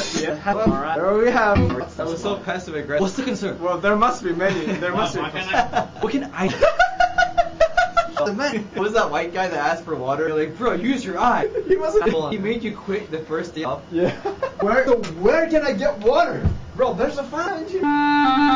Alright. There we have. That was so passive aggressive. What's the concern? Well, there must be many. There must be. What can I? The man. What was that white guy that asked for water? You're like, bro, use your eye. He wasn't. He made you quit the first day off. Yeah. Where can I get water? Bro, there's a fountain here.